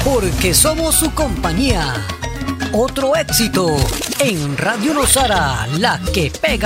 porque somos su compañía. Otro éxito en Radio Nosara, la que pega.